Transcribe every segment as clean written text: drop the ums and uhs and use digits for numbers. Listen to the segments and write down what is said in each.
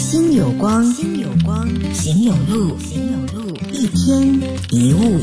心有光，心有光，行有路，行有路，一天一物。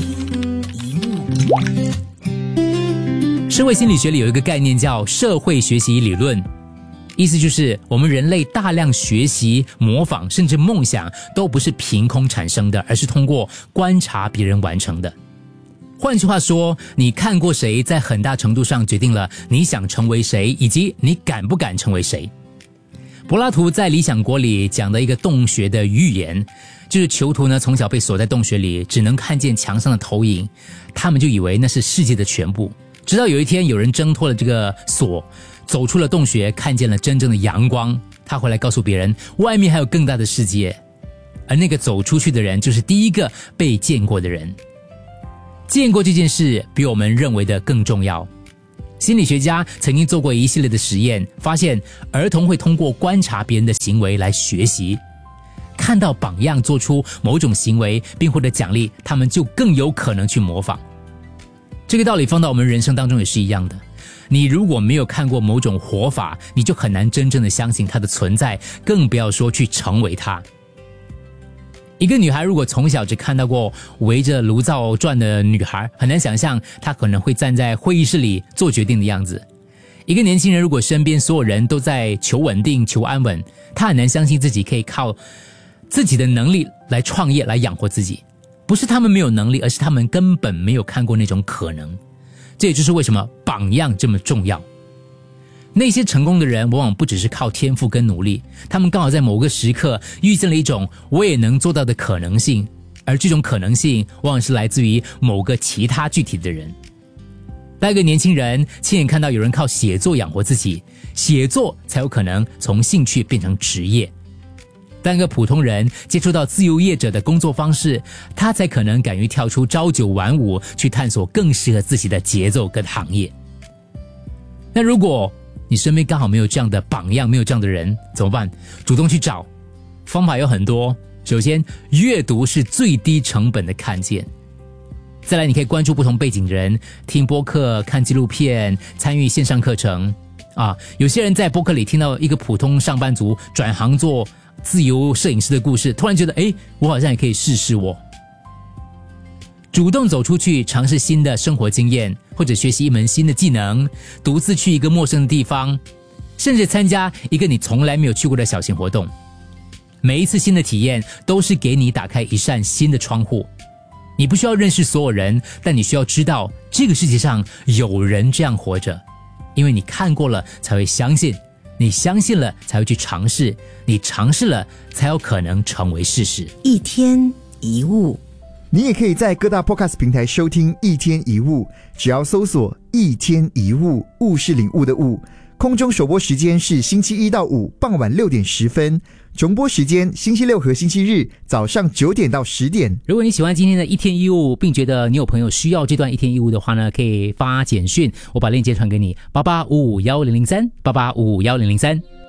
社会心理学里有一个概念叫社会学习理论，意思就是我们人类大量学习、模仿甚至梦想都不是凭空产生的，而是通过观察别人完成的。换句话说，你看过谁，在很大程度上决定了你想成为谁，以及你敢不敢成为谁。柏拉图在《理想国》里讲的一个洞穴的寓言，就是囚徒呢从小被锁在洞穴里，只能看见墙上的投影，他们就以为那是世界的全部。直到有一天有人挣脱了这个锁，走出了洞穴，看见了真正的阳光，他回来告诉别人，外面还有更大的世界。而那个走出去的人，就是第一个被见过的人。见过这件事比我们认为的更重要。心理学家曾经做过一系列的实验，发现儿童会通过观察别人的行为来学习，看到榜样做出某种行为并获得奖励，他们就更有可能去模仿。这个道理放到我们人生当中也是一样的，你如果没有看过某种活法，你就很难真正的相信它的存在，更不要说去成为它。一个女孩如果从小只看到过围着炉灶转的女孩，很难想象她可能会站在会议室里做决定的样子。一个年轻人如果身边所有人都在求稳定、求安稳，他很难相信自己可以靠自己的能力来创业，来养活自己。不是他们没有能力，而是他们根本没有看过那种可能。这也就是为什么榜样这么重要。那些成功的人往往不只是靠天赋跟努力，他们刚好在某个时刻遇见了一种我也能做到的可能性，而这种可能性往往是来自于某个其他具体的人。当一个年轻人亲眼看到有人靠写作养活自己，写作才有可能从兴趣变成职业。当一个普通人接触到自由业者的工作方式，他才可能敢于跳出朝九晚五，去探索更适合自己的节奏跟行业。那如果你身边刚好没有这样的榜样，没有这样的人，怎么办？主动去找，方法有很多。首先，阅读是最低成本的看见。再来，你可以关注不同背景的人，听播客、看纪录片、参与线上课程。有些人在播客里听到一个普通上班族转行做自由摄影师的故事，突然觉得，我好像也可以试试我。主动走出去，尝试新的生活经验，或者学习一门新的技能，独自去一个陌生的地方，甚至参加一个你从来没有去过的小型活动。每一次新的体验都是给你打开一扇新的窗户。你不需要认识所有人，但你需要知道这个世界上有人这样活着。因为你看过了才会相信，你相信了才会去尝试，你尝试了才有可能成为事实。 一天一物。 你也可以在各大 podcast 平台收听一天一物，只要搜索一天一物，物是领悟的物。空中首播时间是星期一到五傍晚6点10分，重播时间星期六和星期日早上9点到10点。 如果你喜欢今天的一天一物，并觉得你有朋友需要这段一天一物的话呢，可以发简讯，我把链接传给你，88551003，88551003。